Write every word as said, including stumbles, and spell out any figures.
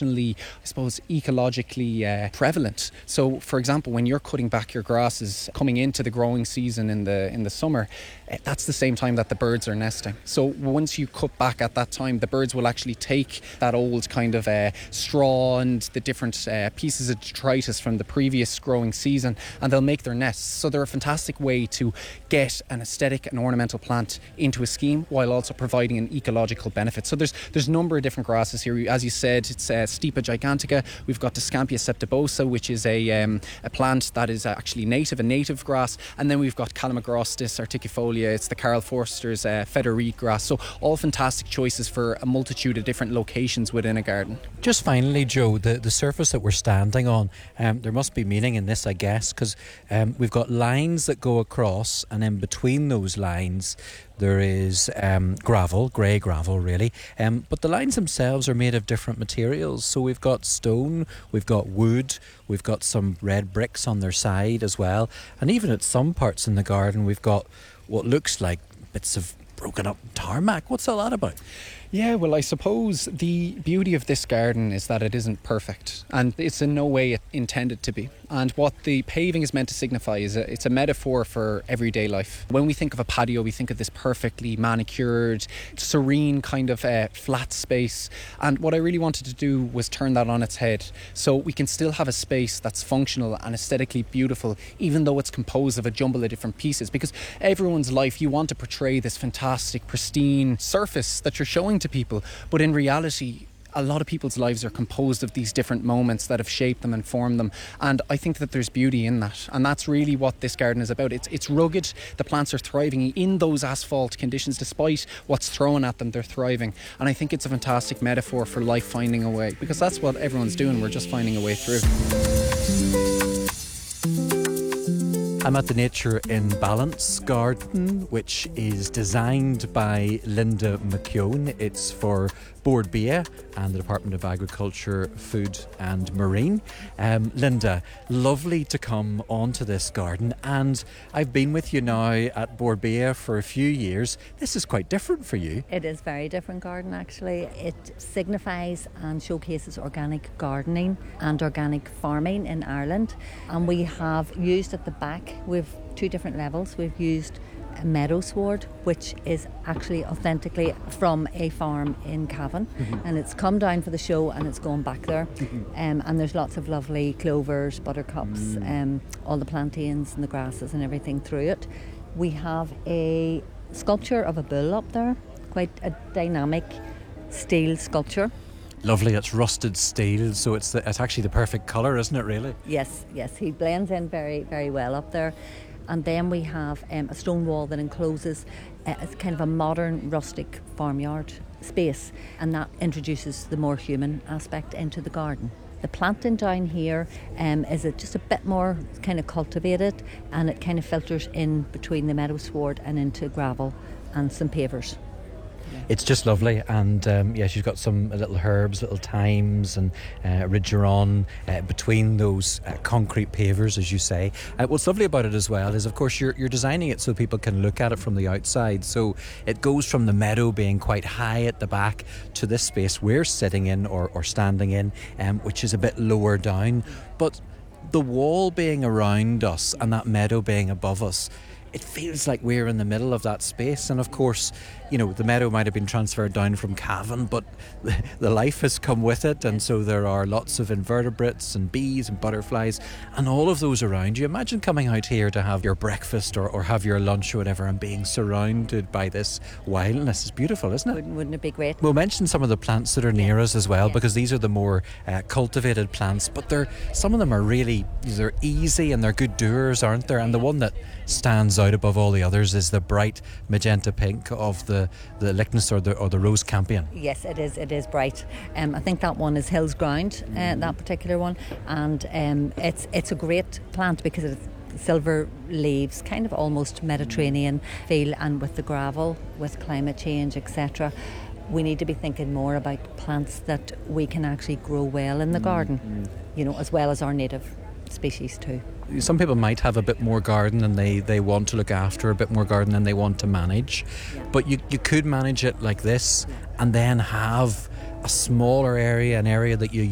traditionally, I suppose, ecologically uh, prevalent. So, for example, when you're cutting back your grasses coming into the growing season in the in the summer, uh, that's the same time that the birds are nesting. So once you cut back at that time, the birds will actually take that old kind of uh, straw and the different uh, pieces of detritus from the previous growing season, and they'll make their nests. So they're a fantastic way to get an aesthetic and ornamental plant into a scheme while also providing an ecological benefit. So there's there's a number of different grasses here. As you said, it's uh, Stipa gigantica. We've got Descampia septibosa, which is a um, a plant that is actually native, a native grass. And then we've got Calamagrostis articifolia. It's the Carl Forster's uh, feather reed grass. So all fantastic choices for a multitude of different locations within a garden. Just finally, Joe, the, the surface that we're standing on, um, there must be meaning in this, I guess, because um, we've got lines that go across, and in between those lines there is um, gravel, grey gravel really, um, but the lines themselves are made of different materials. So we've got stone, we've got wood, we've got some red bricks on their side as well, and even at some parts in the garden we've got what looks like bits of broken up tarmac. What's all that about? Yeah, well, I suppose the beauty of this garden is that it isn't perfect, and it's in no way intended to be. And what the paving is meant to signify is a, it's a metaphor for everyday life. When we think of a patio, we think of this perfectly manicured, serene kind of uh, flat space. And what I really wanted to do was turn that on its head, so we can still have a space that's functional and aesthetically beautiful, even though it's composed of a jumble of different pieces. Because everyone's life, you want to portray this fantastic, pristine surface that you're showing to people, but in reality a lot of people's lives are composed of these different moments that have shaped them and formed them, and I think that there's beauty in that, and that's really what this garden is about. It's it's rugged, the plants are thriving in those asphalt conditions. Despite what's thrown at them, they're thriving, and I think it's a fantastic metaphor for life finding a way, because that's what everyone's doing. We're just finding a way through. I'm at the Nature in Balance garden, which is designed by Linda McKeown. It's for Bord Bia and the Department of Agriculture, Food and Marine. Um, Linda, lovely to come onto this garden, and I've been with you now at Bord Bia for a few years. This is quite different for you. It is very different garden actually. It signifies and showcases organic gardening and organic farming in Ireland, and we have used at the back, we've two different levels. We've used a meadow sward, which is actually authentically from a farm in Cavan, mm-hmm. and it's come down for the show and it's gone back there, mm-hmm. um, and there's lots of lovely clovers, buttercups, mm. um, all the plantains and the grasses and everything through it. We have a sculpture of a bull up there, quite a dynamic steel sculpture. Lovely, it's rusted steel, so it's the, it's actually the perfect colour, isn't it, really? Yes, yes, he blends in very, very well up there. And then we have um, a stone wall that encloses uh, it's kind of a modern rustic farmyard space, and that introduces the more human aspect into the garden. The planting down here um, is a, just a bit more kind of cultivated, and it kind of filters in between the meadow sward and into gravel and some pavers. It's just lovely, and um, yeah, she's got some little herbs, little thymes and uh, rigeron uh, between those uh, concrete pavers, as you say. Uh, what's lovely about it as well is, of course, you're, you're designing it so people can look at it from the outside. So it goes from the meadow being quite high at the back to this space we're sitting in or, or standing in, um, which is a bit lower down. But the wall being around us and that meadow being above us, it feels like we're in the middle of that space. And of course, you know, the meadow might have been transferred down from Cavan, but the life has come with it, and so there are lots of invertebrates and bees and butterflies and all of those around you. Imagine coming out here to have your breakfast or, or have your lunch or whatever and being surrounded by this wildness. It's beautiful, isn't it? Wouldn't, wouldn't it be great? We'll mention some of the plants that are near yeah. us as well, yeah. because these are the more uh, cultivated plants, but they're some of them are really, they're easy and they're good doers, aren't there? And the one that stands out above all the others is the bright magenta pink of the the Lychnis or the or the rose campion. Yes, it is. It is bright. Um, I think that one is Hills Ground, uh, mm. that particular one, and um, it's it's a great plant because it's silver leaves, kind of almost Mediterranean feel, and with the gravel, with climate change, et cetera. We need to be thinking more about plants that we can actually grow well in the mm. garden, mm. you know, as well as our native species too. Some people might have a bit more garden and they, they want to look after a bit more garden than they want to manage, yeah. but you, you could manage it like this, yeah. and then have a smaller area, an area that you